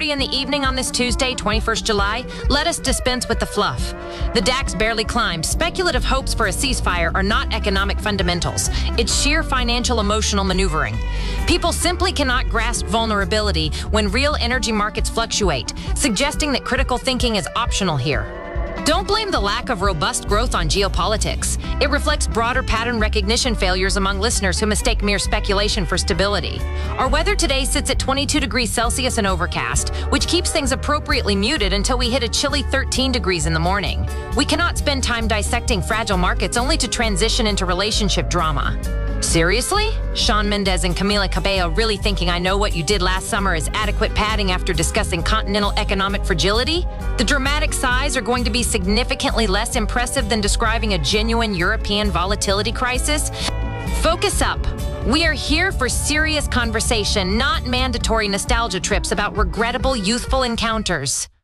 6:40 in the evening on this Tuesday, 21st July, let us dispense with the fluff. The DAX barely climbed. Speculative hopes for a ceasefire are not economic fundamentals. It's sheer financial emotional maneuvering. People simply cannot grasp vulnerability when real energy markets fluctuate, suggesting that critical thinking is optional here. Don't blame the lack of robust growth on geopolitics. It reflects broader pattern recognition failures among listeners who mistake mere speculation for stability. Our weather today sits at 22 degrees Celsius and overcast, which keeps things appropriately muted until we hit a chilly 13 degrees in the morning. We cannot spend time dissecting fragile markets only to transition into relationship drama. Seriously? Shawn Mendes and Camila Cabello really thinking I know what you did last summer is adequate padding after discussing continental economic fragility? The dramatic sighs are going to be significantly less impressive than describing a genuine European volatility crisis? Focus up. We are here for serious conversation, not mandatory nostalgia trips about regrettable youthful encounters.